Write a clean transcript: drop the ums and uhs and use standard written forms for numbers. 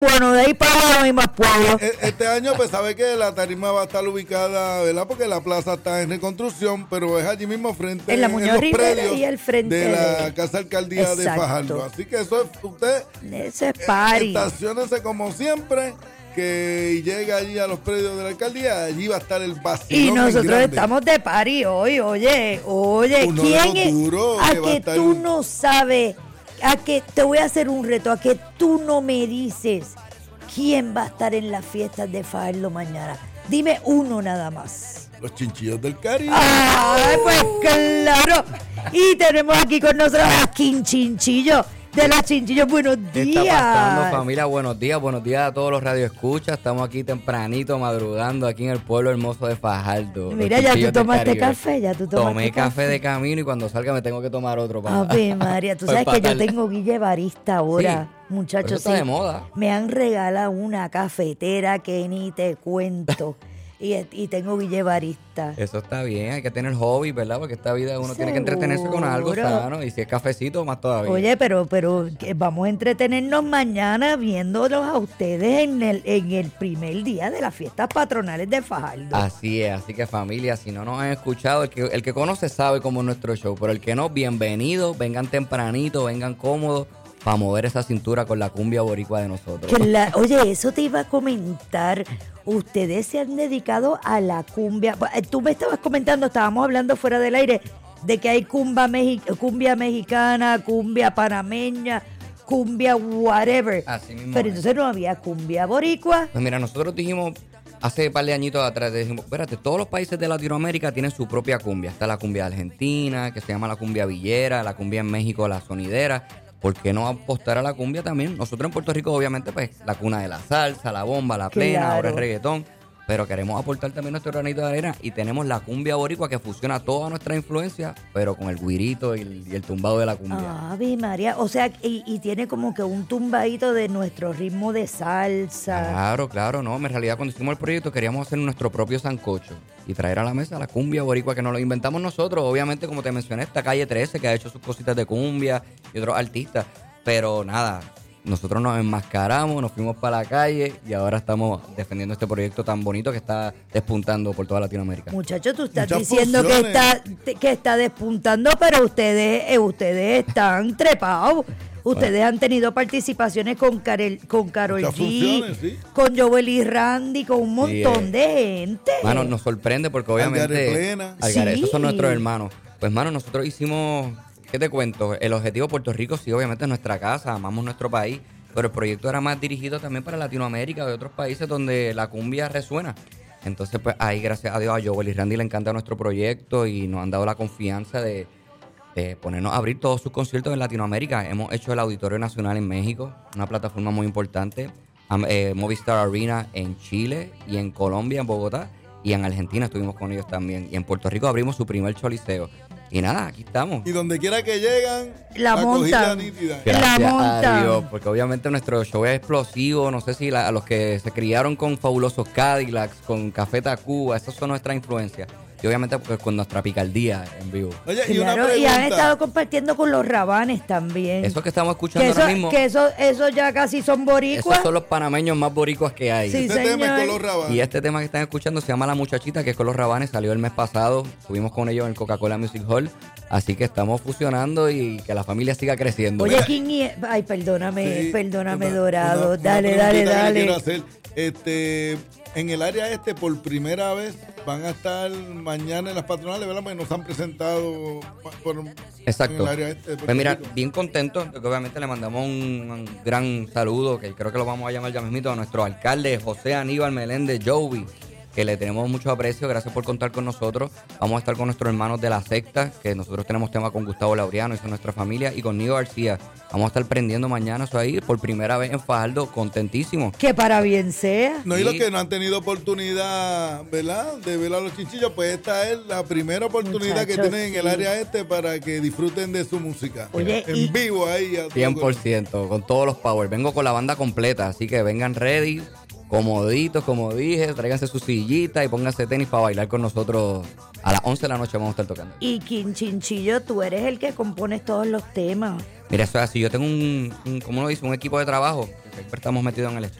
Bueno, de ahí para allá no hay más pueblos. Este año, pues sabe que la tarima va a estar ubicada, ¿verdad? Porque la plaza está en reconstrucción, pero es allí mismo frente En la los Muñoz Rivera predios y al frente de la de- Casa Alcaldía de Exacto. Fajardo. Así que eso es, usted Ese es party. estaciónese como siempre, que llega allí a los predios de la alcaldía, allí va a estar el vacío. Y nosotros estamos de party hoy, oye, Uno de ¿quién los es? duros A que va a que estar- tú no sabes, a que te voy a hacer un reto, a que tú no me dices quién va a estar en las fiestas de Fajardo mañana. Dime uno nada más. Los chinchillos del Caribe. ¡Ay, pues claro! Y tenemos aquí con nosotros a Quinchinchillo de los Chinchillos. Buenos ¿Qué está pasando, días. familia? Buenos días a todos los radioescuchas. Estamos aquí tempranito, madrugando, aquí en el pueblo hermoso de Fajardo. Mira, Los ya tú Chinchillos del tomaste Caribe. café, ya tú tomaste Tomé café de camino y cuando salga me tengo que tomar otro. Papá. Ave María, tú Pues sabes que yo fatal. tengo Guille Barista ahora, Sí, muchachos. pero eso está de moda. Me han regalado una cafetera que ni te cuento. y tengo Guille Barista. Eso está bien, hay que tener hobby, ¿verdad? Porque esta vida uno tiene que entretenerse con algo Seguro. sano y si es cafecito, más todavía. Oye, pero que vamos a entretenernos mañana viéndolos a ustedes en el primer día de las fiestas patronales de Fajardo. Así es, así que familia, si no nos han escuchado, el que conoce sabe cómo es nuestro show, pero el que no, bienvenido, vengan tempranito, vengan cómodos para mover esa cintura con la cumbia boricua de nosotros. Oye, eso te iba a comentar. Ustedes se han dedicado a la cumbia. Tú me estabas comentando, estábamos hablando fuera del aire, de que hay cumbia mexicana, cumbia panameña, cumbia whatever. Así mismo Pero es. entonces no había cumbia boricua. Pues mira, nosotros dijimos hace un par de añitos atrás, dijimos, espérate, todos los países de Latinoamérica tienen su propia cumbia. Está la cumbia argentina, que se llama la cumbia villera, la cumbia en México, la sonidera. ¿Por qué no apostar a la cumbia también? Nosotros en Puerto Rico, obviamente, pues la cuna de la salsa, la bomba, la plena, Claro. ahora el reggaetón. Pero queremos aportar también nuestro granito de arena y tenemos la cumbia boricua que fusiona toda nuestra influencia, pero con el guirito y el tumbado de la cumbia. Ave María, o sea, y tiene como que un tumbadito de nuestro ritmo de salsa. Claro, no. En realidad, cuando hicimos el proyecto, queríamos hacer nuestro propio sancocho y traer a la mesa la cumbia boricua que nos lo inventamos nosotros. Obviamente, como te mencioné, está Calle 13, que ha hecho sus cositas de cumbia y otros artistas. Pero nada, nosotros nos enmascaramos, nos fuimos para la calle y ahora estamos defendiendo este proyecto tan bonito que está despuntando por toda Latinoamérica. Muchachos, tú estás Muchas diciendo funciones. que está despuntando, pero ustedes están trepados. Ustedes han tenido participaciones con Karol Muchas G, funciones, sí. con Joel y Randy, con un montón de gente. Mano, nos sorprende porque obviamente... Algaré Plena. Algaré, Sí. esos son nuestros hermanos. Pues, mano, nosotros hicimos... ¿Qué te cuento? El objetivo de Puerto Rico, sí, obviamente es nuestra casa, amamos nuestro país, pero el proyecto era más dirigido también para Latinoamérica y otros países donde la cumbia resuena. Entonces, pues ahí, gracias a Dios, a Joel y Randy le encanta nuestro proyecto y nos han dado la confianza de ponernos a abrir todos sus conciertos en Latinoamérica. Hemos hecho el Auditorio Nacional en México, una plataforma muy importante, Movistar Arena en Chile y en Colombia, en Bogotá, y en Argentina estuvimos con ellos también. Y en Puerto Rico abrimos su primer choliseo. Y nada, aquí estamos. Y donde quiera que llegan, La acogida montan. nítida. La Gracias montan. a Dios, porque obviamente nuestro show es explosivo. No sé si a los que se criaron con fabulosos Cadillacs, con Café Tacuba, esas son nuestras influencias. Y obviamente pues, con nuestra picardía en vivo. Oye, y una Claro, y han estado pregunta. compartiendo con los rabanes también. Eso que estamos que escuchando ahora mismo, eso ya casi son boricuas. esos son los panameños más boricuas que hay. Sí, Este tema es señor. con los rabanes. Y este tema que están escuchando se llama La Muchachita, que es con los Rabanes, salió el mes pasado. Estuvimos con ellos en el Coca-Cola Music Hall. Así que estamos fusionando y que la familia siga creciendo. Oye, ay, perdóname, Sí, Dorado. una Dale. preguntita que le quiero hacer. En el área por primera vez van a estar mañana en las patronales, ¿verdad? Porque nos han presentado Exacto. en el área de Puerto Pues mira, Rico. bien contento, porque obviamente le mandamos un gran saludo, que creo que lo vamos a llamar ya mismito, a nuestro alcalde José Aníbal Meléndez Jovi, que le tenemos mucho aprecio, gracias por contar con nosotros. Vamos a estar con nuestros hermanos de la secta, que nosotros tenemos tema con Gustavo Laureano y con nuestra familia, y con Nido García. Vamos a estar prendiendo mañana eso ahí, por primera vez en Fajardo, contentísimo. Que para bien sea. No, y Sí. los que no han tenido oportunidad, ¿verdad? De ver a los chinchillos, pues esta es la primera oportunidad que Muchachos, tienen en el sí. área para que disfruten de su música. Oye, en y- vivo ahí. a todo 100%, con todos los power. Vengo con la banda completa, así que vengan ready, comoditos, como dije, tráiganse su sillita y pónganse tenis para bailar con nosotros. A las 11 de la noche vamos a estar tocando. Y Quinchinchillo, tú eres el que compones todos los temas. Mira, eso es así, yo tengo ¿cómo lo dice? Un equipo de trabajo. Siempre estamos metidos en el estudio.